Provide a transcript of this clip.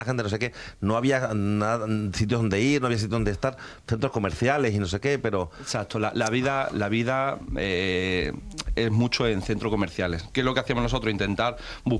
gente, no sé qué, no había nada, sitios donde ir, no había sitios donde estar, centros comerciales y no sé qué, pero... Exacto, la vida es mucho en centros comerciales. ¿Qué es lo que hacíamos nosotros? Intentar